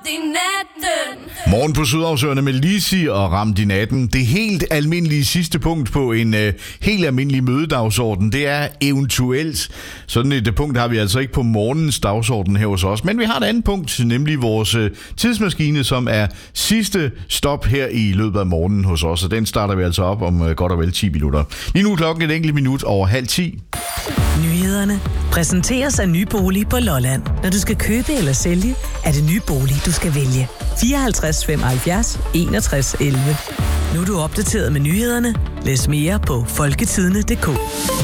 i natten. Morgen på Sydhavsøerne med Lizzy og Ramt i natten. Det helt almindelige sidste punkt på en helt almindelig mødedagsorden, det er eventuelt. Sådan et punkt har vi altså ikke på morgens dagsorden her hos os. Men vi har et andet punkt, nemlig vores tidsmaskine, som er sidste stop her i løbet af morgenen hos os. Og den starter vi altså op om godt og vel 10 minutter. Lige nu klokken et enkelt minut over 9:30. Nyhederne præsenteres af Nybolig på Lolland. Når du skal købe eller sælge, er det Nybolig, du skal vælge. 54 75 61 11. Nu er du opdateret med nyhederne. Læs mere på folketidende.dk.